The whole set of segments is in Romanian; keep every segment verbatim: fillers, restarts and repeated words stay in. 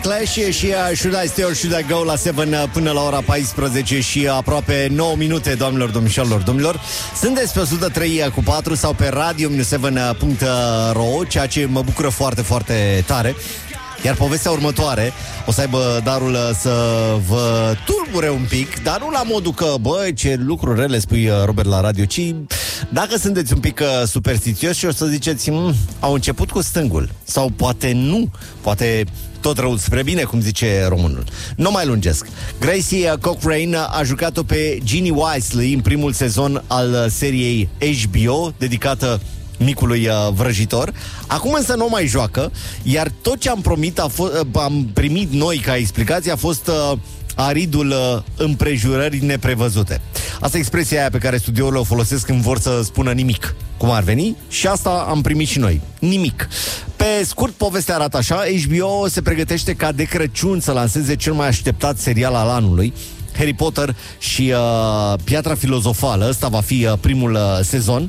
Clash și uh, Should I Stay or Should I Go la șapte până la ora paisprezece și aproape nouă minute, doamnelor, domnișoarelor, domnilor. Sunteți pe o sută trei cu patru sau pe radio șapte punct ro, ceea ce mă bucură foarte, foarte tare. Iar povestea următoare o să aibă darul să vă tulbure un pic, dar nu la modul că, bă, ce lucruri rele spui, Robert, la radio, ci dacă sunteți un pic superstițioși și o să ziceți, au început cu stângul. Sau poate nu, poate tot răul spre bine, cum zice românul. Nu mai lungesc. Gracie Cochrane a jucat-o pe Ginny Weasley în primul sezon al seriei H B O, dedicată micului uh, vrăjitor. Acum însă nu mai joacă, iar tot ce am, promit a fost, uh, am primit noi ca explicație a fost uh, aridul uh, împrejurării neprevăzute. Asta e expresia aia pe care studiourile o folosesc când vor să spună nimic, cum ar veni, și asta am primit și noi. Nimic. Pe scurt, povestea arată așa. H B O se pregătește ca de Crăciun să lanseze cel mai așteptat serial al anului, Harry Potter și uh, Piatra Filozofală. Ăsta va fi uh, primul uh, sezon.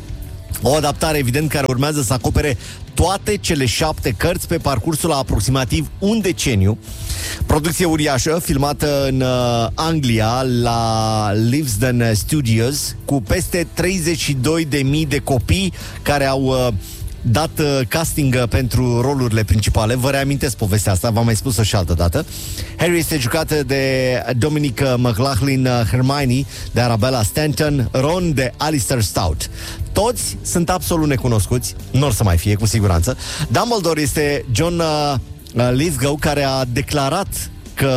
O adaptare, evident, care urmează să acopere toate cele șapte cărți pe parcursul a aproximativ un deceniu. Producție uriașă, filmată în uh, Anglia, la Livesden Studios, cu peste treizeci și două de mii de copii care au uh, dat uh, casting uh, pentru rolurile principale. Vă reamintesc povestea asta, v-am mai spus-o și altă dată. Harry este jucat de Dominic McLaughlin, uh, Hermione de Arabella Stanton, Ron de Alistair Stout. Toți sunt absolut necunoscuți, nu or să mai fie, cu siguranță. Dumbledore este John uh, Lithgow, care a declarat că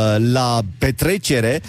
la petrecere,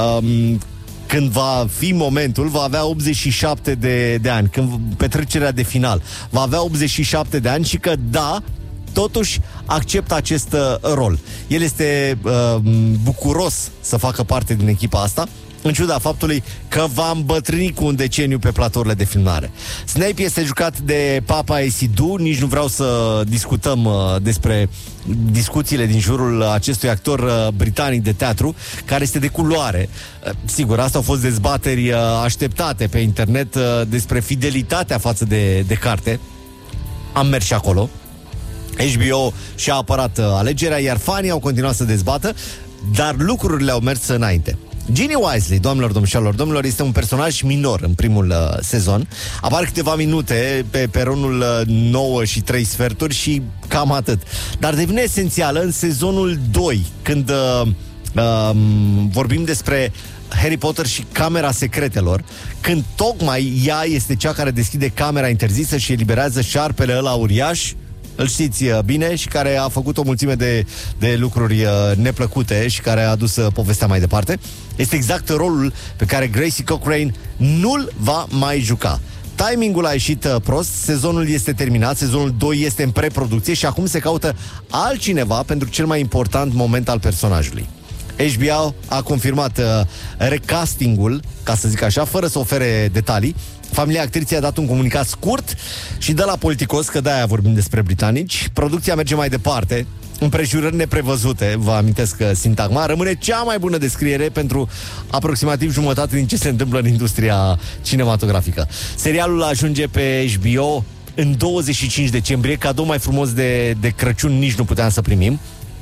um, când va fi momentul, va avea optzeci și șapte de, de ani, când petrecerea de final va avea optzeci și șapte de ani și că da, totuși acceptă acest uh, rol. El este uh, bucuros să facă parte din echipa asta, în ciuda faptului că va îmbătrâni cu un deceniu pe platourile de filmare. Snape este jucat de Papa Esidu. Nici nu vreau să discutăm uh, despre discuțiile din jurul acestui actor uh, britanic de teatru, care este de culoare. Uh, sigur, astea au fost dezbateri uh, așteptate pe internet uh, despre fidelitatea față de, de carte. Am mers și acolo. H B O și-a apărat uh, alegerea, iar fanii au continuat să dezbată, dar lucrurile au mers înainte. Ginny Weasley, doamnelor, domnișoarelor, domnilor, este un personaj minor în primul uh, sezon. Apar câteva minute pe peronul uh, nouă și trei sferturi și cam atât. Dar devine esențială în sezonul doi, când uh, uh, vorbim despre Harry Potter și Camera Secretelor, când tocmai ea este cea care deschide camera interzisă și eliberează șarpele ăla uriaș, îl știți bine, și care a făcut o mulțime de, de lucruri neplăcute și care a adus povestea mai departe. Este exact rolul pe care Gracie Cochrane nu-l va mai juca. Timingul a ieșit prost, sezonul este terminat, sezonul doi este în preproducție și acum se caută altcineva pentru cel mai important moment al personajului. H B O a confirmat uh, recastingul, ca să zic așa, fără să ofere detalii. Familia actriței a dat un comunicat scurt și dă la politicos, că de-aia vorbim despre britanici. Producția merge mai departe, împrejurări neprevăzute, vă amintesc că sintagma rămâne cea mai bună descriere pentru aproximativ jumătate din ce se întâmplă în industria cinematografică. Serialul ajunge pe H B O în douăzeci și cinci decembrie, cadou mai frumos de, de Crăciun nici nu puteam să primim.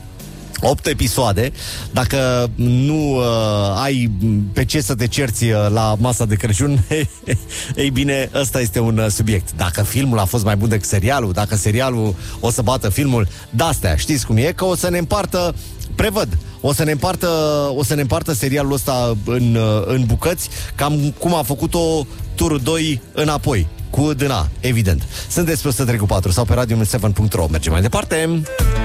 opt episoade. Dacă nu uh, ai pe ce să te cerți uh, la masa de Crăciun, ei bine, ăsta este un uh, subiect. Dacă filmul a fost mai bun decât serialul, dacă serialul o să bată filmul, de-astea, știți cum e, că o să ne împartă, prevăd, o să ne împartă, o să ne împartă serialul ăsta în, uh, în bucăți, cam cum a făcut-o turul doi înapoi, cu dâna, evident. Sunteți pe o sută trei cu patru sau pe radio șapte punct ro. Mergem mai departe.